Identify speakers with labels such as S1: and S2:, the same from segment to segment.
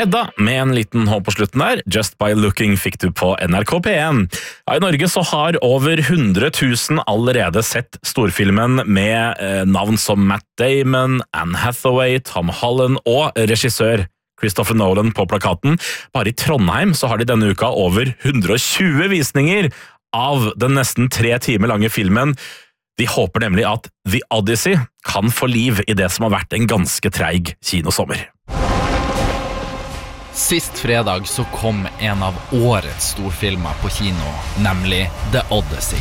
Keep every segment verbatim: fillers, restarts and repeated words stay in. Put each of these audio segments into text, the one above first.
S1: Hedda, med en liten håp på slutten der. Just by Looking fikk du på N R K P en. Ja, I Norge så har over hundre tusen allerede sett storfilmen med eh, navn som Matt Damon, Anne Hathaway, Tom Holland og regissør Christopher Nolan på plakaten. Bare I Trondheim så har de denne uka over hundre og tjue visninger av den nesten tre timer lange filmen. De håper nemlig at The Odyssey kan få liv I det som har vært en ganske treig kinosommer.
S2: Sist fredag så kom en av årets storfilmer på kino, nemlig The Odyssey.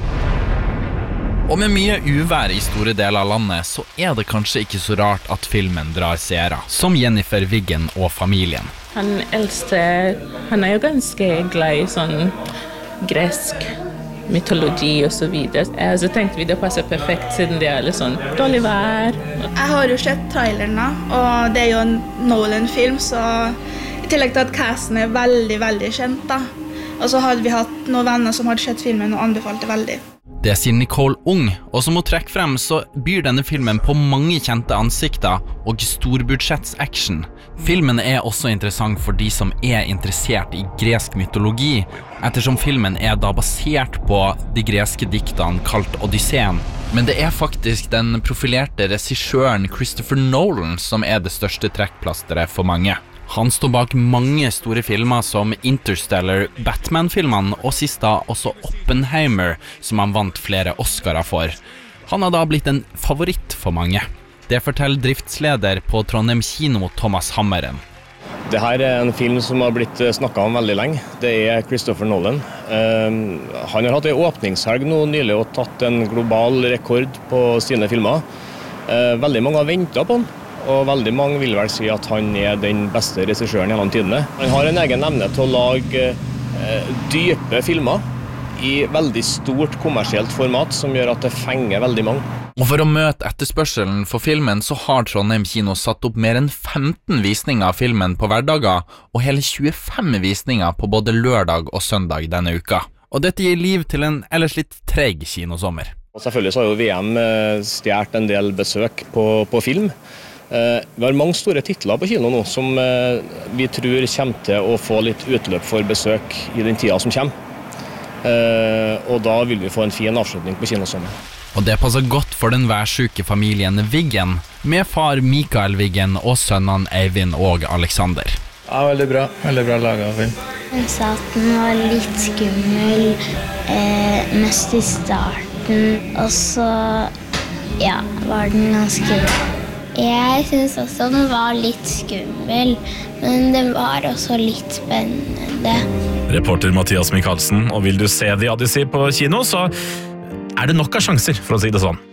S2: Og med mye uvær I store deler av landet, så er det kanskje ikke så rart at filmen drar seere, som Jennifer Wiggen og familien.
S3: Han eldste, han er jo ganske glad I sånn gresk mytologi og så videre. Så tenkte vi det passer perfekt siden det er litt sånn dårlig vær.
S4: Jeg har jo sett trailerne, og det er jo en Nolan-film, så I tillegg til at casten er veldig, veldig kjent da. Og så hadde vi hatt noen venner som hadde sett filmen og anbefalte veldig.
S2: Det sier Nicole Ung, og som hun trekker frem så byr denne filmen på mange kjente ansikter og storbudsjetts action. Filmen er også interessant for de som er interessert I gresk mytologi, ettersom filmen er da basert på de greske diktene kalt Odysseen. Men det er faktisk den profilerte regissøren Christopher Nolan som er det største trekkplasteret for mange. Han står bak mange store filmer som Interstellar, Batman-filmene og sist da også Oppenheimer, som han vant flere Oscarer for. Han har da blitt en favoritt for mange. Det forteller driftsleder på Trondheim Kino, Thomas Hammeren.
S5: Det her er en film som har blitt snakket om veldig lenge. Det er Christopher Nolan. Uh, han har hatt en åpningshelg nå nylig og tatt en global rekord på sine filmer. Uh, veldig mange har ventet på han. Og veldig mange vil vel si at han er den beste regissøren gjennom tidene. Han har en egen evne til å lage eh, dype filmer I veldig stort kommersielt format som gjør at det fenger veldig mange.
S2: Og for å møte etterspørselen for filmen så har Trondheim Kino satt opp mer enn femten visninger av filmen på hverdager og hele tjuefem visninger på både lørdag og søndag denne uka. Og dette gir liv til en ellers litt treg kinosommer.
S5: Og selvfølgelig så har jo V M stjert en del besøk på, på film. Uh, vi har mange store titler på kino nå som uh, vi tror kommer til å få litt utløp for besøk I den tida som kommer. Uh, og da vil vi få en fin avslutning på kinosommer.
S2: Og det passer godt for den værsyke familien Wiggen, med far Mikael Wiggen og sønnene Eivind og Alexander.
S6: Ja, veldig bra. Veldig bra laget film.
S7: Jeg sa at den var litt skummel, eh, mest I starten, og så ja, var den ganske bra. Jeg synes også den var litt skummel, men det var også litt spennende.
S1: Reporter Mathias Mikkelsen, og vil du se The Odyssey på kino, så er det nok av sjanser, for å si det sånn.